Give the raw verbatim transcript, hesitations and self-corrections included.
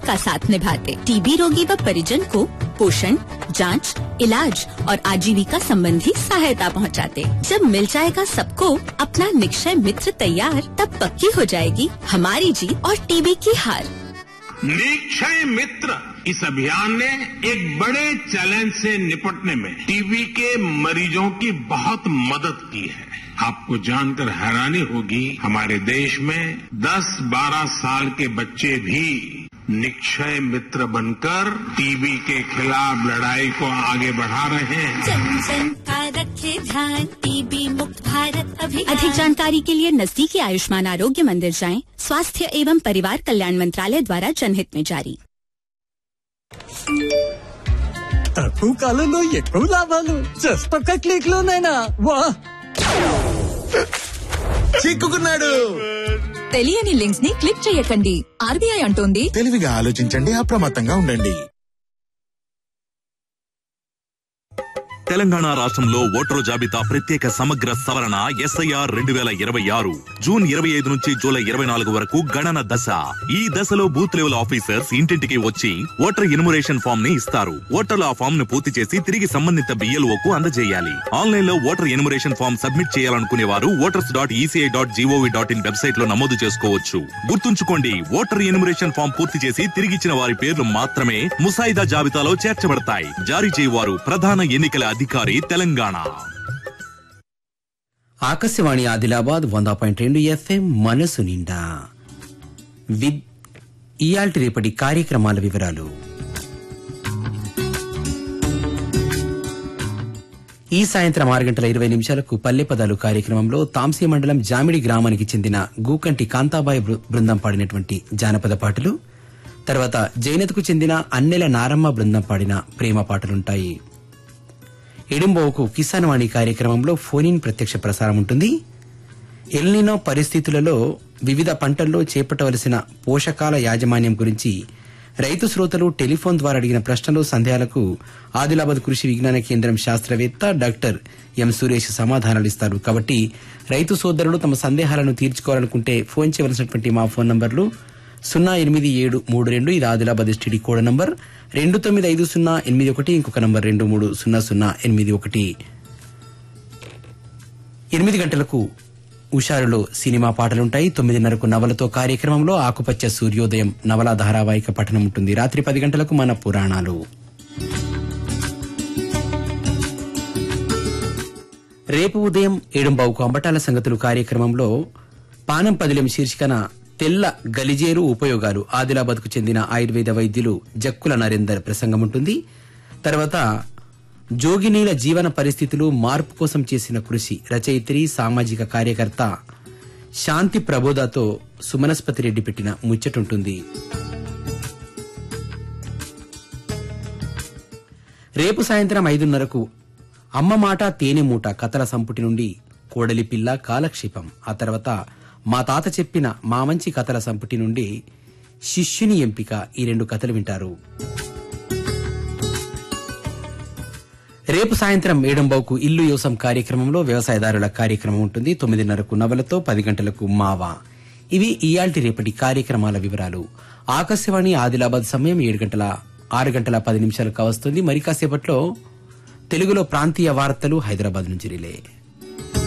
सबका साथ निभाते। टीबी रोगी व परिजन को पोषण, जांच, इलाज और आजीविका संबंधी सहायता पहुंचाते। जब मिल जाएगा सबको अपना निक्षय मित्र तैयार, तब पक्की हो जाएगी हमारी जीत और टीबी की हार। निक्षय मित्र इस अभियान ने एक बड़े चैलेंज से निपटने में टीबी के मरीजों की बहुत मदद की है। आपको जानकर हैरानी होगी, हमारे देश में दस बारह साल के बच्चे भी निक्षय मित्र बनकर टीबी के खिलाफ लड़ाई को आगे बढ़ा रहे हैं। जन जन का रखे ध्यान, टीबी मुक्त भारत अभियान। अधिक जानकारी के लिए नजदीकी आयुष्मान आरोग्य मंदिर जाएं। स्वास्थ्य एवं परिवार कल्याण मंत्रालय द्वारा जनहित में जारी। తక్కువ కాలంలో ఎక్కువ లాభాలు జస్ట్ ఒక్క క్లిక్ లోనైనా వా చిక్కుకున్నాడు. తెలియని లింక్స్ ని క్లిక్ చేయకండి. ఆర్బీఐ అంటోంది తెలివిగా ఆలోచించండి, అప్రమత్తంగా ఉండండి. తెలంగాణ రాష్ట్రంలో ఓటరు జాబితా ప్రత్యేక సమగ్ర సవరణ ఎస్ఐఆర్ రెండు వేల ఇరవై ఆరు జూన్ ఇరవై ఐదు నుంచి జూలై ఇరవై నాలుగు వరకు గణన దశ. ఈ దశలో బూత్ లెవెల్ ఆఫీసర్స్ ఇంటింటికి వచ్చి ఓటర్ ఎన్యుమరేషన్ ఫామ్ ని ఇస్తారు. ఓటర్లు ఆ ఫామ్ ను పూర్తి చేసి తిరిగి సంబంధిత బిఎల్ఓ కు అందజేయాలి. ఆన్లైన్ లో ఓటర్ ఎన్యుమరేషన్ ఫామ్ సబ్మిట్ చేయాలనుకునే వారు voters dot ECI dot GOV dot in website లో నమోదు చేసుకోవచ్చు. గుర్తుంచుకోండి, ఓటర్ ఎన్యుమరేషన్ ఫామ్ పూర్తి చేసి తిరిగిచ్చిన వారి పేర్లు మాత్రమే ముసాయిదా జాబితాలో చేర్చబడతాయి. జారీ చేయవారు ప్రధాన ఎన్నికల అధికారి తెలంగాణ. ఆకాశవాణి ఆదిలాబాద్ వంద పాయింట్ రెండు ఎఫ్ఎం మనసు నిండా విద్ ఇయాల్టి రేపటి కార్యక్రమాల వివరాలు. ఈ సాయంత్రం ఆరు గంటల ఇరవై నిమిషాలకు పల్లె పదాలు కార్యక్రమంలో తాంసీ మండలం జామిడి గ్రామానికి చెందిన గూకంటి కాంతాబాయి బృందం పాడినటువంటి జానపద పాటలు, తర్వాత జైనత్కు చెందిన అన్నెల నారమ్మ బృందం పాడిన ప్రేమ పాటలుంటాయి. ఎడింబోకు కిసాన్ వాణి కార్యక్రమంలో ఫోన్ ఇన్ ప్రత్యక్ష ప్రసారం ఉంటుంది. ఎల్నినో పరిస్థితులలో వివిధ పంటల్లో చేపట్టవలసిన పోషకాల యాజమాన్యం గురించి రైతు శ్రోతలు టెలిఫోన్ ద్వారా అడిగిన ప్రశ్నలు సందేహాలకు ఆదిలాబాద్ కృషి విజ్ఞాన కేంద్రం శాస్త్రవేత్త డాక్టర్ ఎం సురేష్ సమాధానాలు ఇస్తారు. కాబట్టి రైతు సోదరులు తమ సందేహాలను తీర్చుకోవాలనుకుంటే ఫోన్ చేయవలసినటువంటి మా ఫోన్ నంబర్లు సున్నా ఎనిమిది ఏడు మూడు రెండు ఇది ఆదిలాబాద్ ఎస్టీడీ కోడ్ నంబర్, రెండు తొమ్మిది ఐదు సున్నా ఎనిమిది ఒకటి ఇంకొక నంబర్ రెండు మూడు సున్నా సున్నా ఎనిమిది ఒకటి. ఎనిమిది గంటలకు ఉషారులో సినిమా పాటలుంటాయి. తొమ్మిదిన్నరకు నవలతో కార్యక్రమంలో ఆకుపచ్చ సూర్యోదయం నవల ధారావాహిక పఠనం ఉంటుంది. రాత్రి పది గంటలకు మన పురాణాలు. రేపు ఉదయం ఏడుంబావుకు అంబటాల సంగతులు కార్యక్రమంలో పానం పదిలం శీర్షికన తెల్ల గలిజేరు ఉపయోగాలు ఆదిలాబాద్ కు చెందిన ఆయుర్వేద వైద్యులు జక్కుల నరేందర్ ప్రసంగం ఉంటుంది. తర్వాత జోగినీల జీవన పరిస్థితులు మార్పు కోసం చేసిన కృషి రచయిత్రి సామాజిక కార్యకర్త శాంతి ప్రబోధతో సుమనస్పతి రెడ్డి పెట్టిన ముచ్చటుంటుంది. రేపు సాయంత్రం ఐదున్నరకు అమ్మ మాట తేనె మూట కథల సంపుటి నుండి కోడలి పిల్ల కాలక్షేపం, ఆ తర్వాత మా తాత చెప్పిన మా మంచి కథల సంపుటి నుండి శిష్యుని ఎంపిక, ఈ రెండు కథలు వింటారు. రేపు సాయంత్రం ఏడంబావుకు ఇల్లు యోసం కార్యక్రమంలో వ్యవసాయదారుల కార్యక్రమం ఉంటుంది. తొమ్మిదిన్నరకు నవలతో, పది గంటలకు మావా. ఇవి ఇయాల్టి రేపటి కార్యక్రమాల వివరాలు. ఆకాశవాణి ఆదిలాబాద్ సమయం ఏడు గంటల ఆరు గంటల పది నిమిషాలు కావస్తుంది. మరి కాసేపట్లో తెలుగులో ప్రాంతీయ వార్తలు హైదరాబాద్ నుంచి రిలే.